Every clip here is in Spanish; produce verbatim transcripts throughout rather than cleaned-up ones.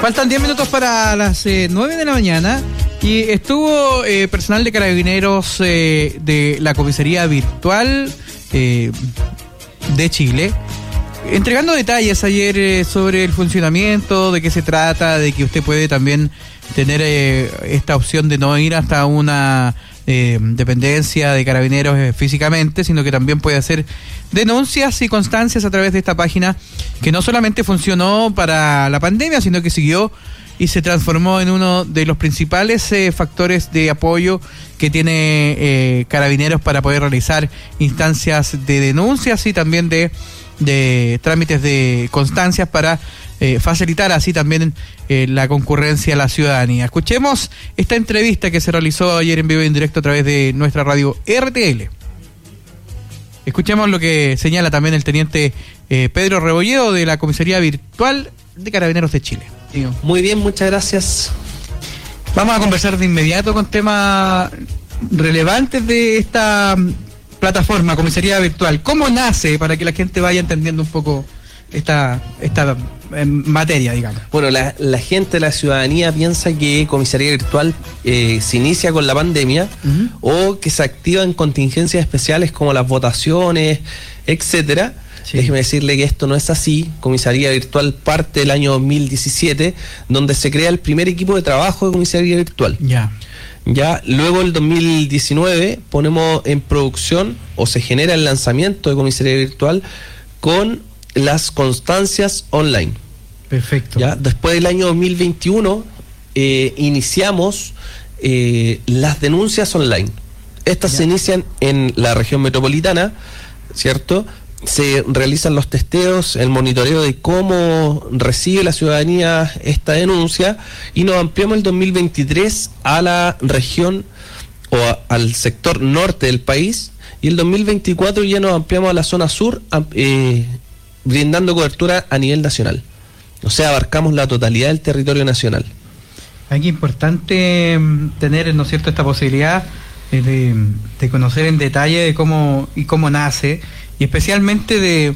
Faltan diez minutos para las eh, nueve de la mañana y estuvo eh, personal de Carabineros eh, de la comisaría virtual eh, de Chile entregando detalles ayer eh, sobre el funcionamiento, de qué se trata, de que usted puede también tener eh, esta opción de no ir hasta una eh, dependencia de Carabineros eh, físicamente, sino que también puede hacer denuncias y constancias a través de esta página que no solamente funcionó para la pandemia, sino que siguió y se transformó en uno de los principales eh, factores de apoyo que tiene eh, Carabineros para poder realizar instancias de denuncias y también de, de trámites de constancias para eh, facilitar así también eh, la concurrencia a la ciudadanía. Escuchemos esta entrevista que se realizó ayer en vivo y en directo a través de nuestra radio R T L. Escuchemos lo que señala también el teniente eh, Pedro Rebolledo de la Comisaría Virtual de Carabineros de Chile. Muy bien, muchas gracias. Vamos a conversar de inmediato con temas relevantes de esta plataforma, Comisaría Virtual. ¿Cómo nace para que la gente vaya entendiendo un poco esta, esta eh, materia, digamos? Bueno, la, la gente, la ciudadanía piensa que Comisaría Virtual eh, se inicia con la pandemia uh-huh. o que se activa en contingencias especiales como las votaciones, etcétera. Sí. Déjeme decirle que esto no es así. Comisaría Virtual parte del año dos mil diecisiete, donde se crea el primer equipo de trabajo de Comisaría Virtual. Ya. Ya, luego el dos mil diecinueve ponemos en producción o se genera el lanzamiento de Comisaría Virtual con las constancias online. Perfecto. Ya, después del año dos mil veintiuno eh, iniciamos eh, las denuncias online. Estas ya. se inician en la región metropolitana, ¿cierto? Se realizan los testeos, el monitoreo de cómo recibe la ciudadanía esta denuncia y nos ampliamos el dos mil veintitrés a la región o a, al sector norte del país y el dos mil veinticuatro ya nos ampliamos a la zona sur eh, brindando cobertura a nivel nacional. O sea, abarcamos la totalidad del territorio nacional. Aquí es importante tener, ¿no es cierto?, esta posibilidad de, de conocer en detalle de cómo y cómo nace. Y especialmente de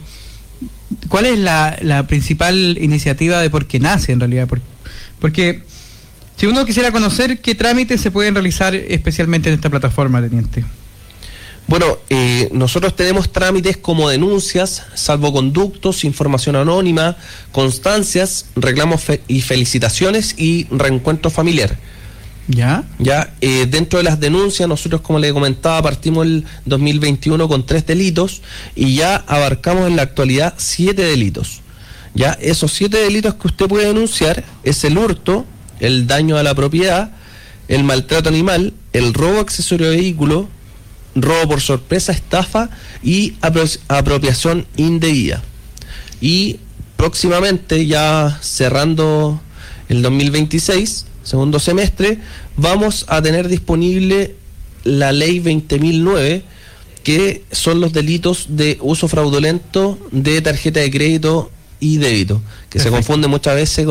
cuál es la, la principal iniciativa de por qué nace en realidad. Porque, porque si uno quisiera conocer qué trámites se pueden realizar especialmente en esta plataforma, teniente. Bueno, eh, nosotros tenemos trámites como denuncias, salvoconductos, información anónima, constancias, reclamos fe- y felicitaciones y reencuentro familiar. ¿Ya? Ya, eh, dentro de las denuncias, nosotros, como le comentaba, partimos el dos mil veintiuno con tres delitos y ya abarcamos en la actualidad siete delitos. Ya, esos siete delitos que usted puede denunciar es el hurto, el daño a la propiedad, el maltrato animal, el robo accesorio de vehículo, robo por sorpresa, estafa y apro- apropiación indebida. Y próximamente, ya cerrando el dos mil veintiséis, segundo semestre, vamos a tener disponible la ley veinte mil nueve, que son los delitos de uso fraudulento de tarjeta de crédito y débito, que Perfecto. se confunde muchas veces con